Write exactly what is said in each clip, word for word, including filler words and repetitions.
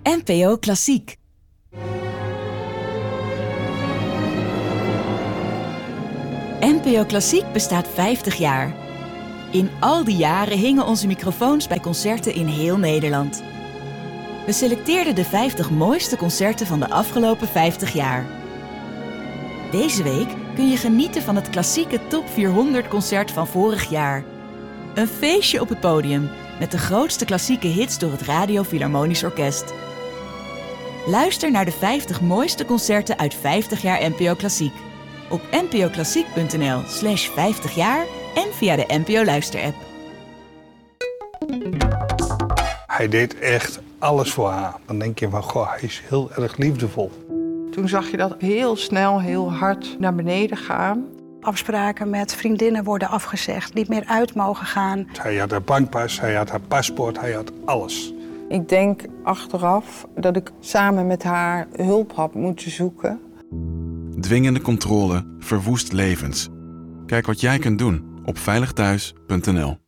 N P O Klassiek. N P O Klassiek bestaat vijftig jaar. In al die jaren hingen onze microfoons bij concerten in heel Nederland. We selecteerden de vijftig mooiste concerten van de afgelopen vijftig jaar. Deze week kun je genieten van het klassieke Top vierhonderd concert van vorig jaar. Een feestje op het podium met de grootste klassieke hits door het Radio Philharmonisch Orkest. Luister naar de vijftig mooiste concerten uit vijftig jaar N P O Klassiek. Op npoklassiek.nl slash vijftig jaar en via de N P O Luisterapp. Hij deed echt alles voor haar. Dan denk je van, goh, hij is heel erg liefdevol. Toen zag je dat heel snel, heel hard naar beneden gaan. Afspraken met vriendinnen worden afgezegd, niet meer uit mogen gaan. Hij had haar bankpas, hij had haar paspoort, hij had alles. Ik denk achteraf dat ik samen met haar hulp had moeten zoeken. Dwingende controle verwoest levens. Kijk wat jij kunt doen op veiligthuis punt n l.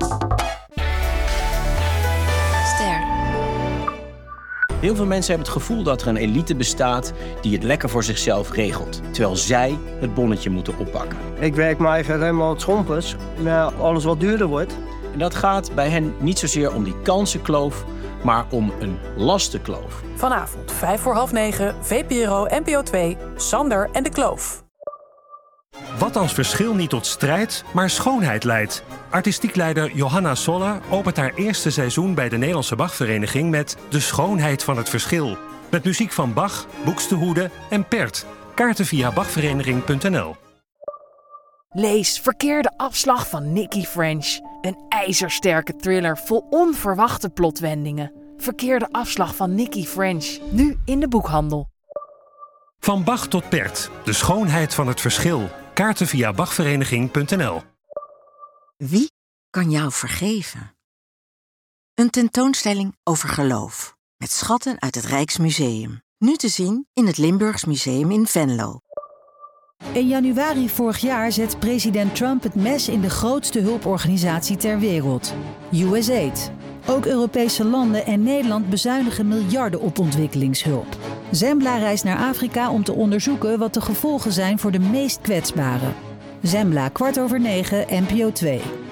Ster. Heel veel mensen hebben het gevoel dat er een elite bestaat die het lekker voor zichzelf regelt, terwijl zij het bonnetje moeten oppakken. Ik werk me eigenlijk helemaal het schompers, maar alles wat duurder wordt. En dat gaat bij hen niet zozeer om die kansenkloof, maar om een lastenkloof. Vanavond, vijf voor half negen, V P R O, N P O twee, Sander en de Kloof. Wat als verschil niet tot strijd, maar schoonheid leidt? Artistiek leider Johanna Soller opent haar eerste seizoen bij de Nederlandse Bachvereniging met De Schoonheid van het Verschil. Met muziek van Bach, Buxtehude en Pärt. Kaarten via bachvereniging punt n l. Lees Verkeerde afslag van Nicky French. Een ijzersterke thriller vol onverwachte plotwendingen. Verkeerde afslag van Nicky French. Nu in de boekhandel. Van Bach tot Pärt. De Schoonheid van het Verschil. Kaarten via bachvereniging punt n l. Wie kan jou vergeven? Een tentoonstelling over geloof. Met schatten uit het Rijksmuseum. Nu te zien in het Limburgs Museum in Venlo. In januari vorig jaar zet president Trump het mes in de grootste hulporganisatie ter wereld, U S A I D. Ook Europese landen en Nederland bezuinigen miljarden op ontwikkelingshulp. Zembla reist naar Afrika om te onderzoeken wat de gevolgen zijn voor de meest kwetsbaren. Zembla, kwart over negen, N P O twee.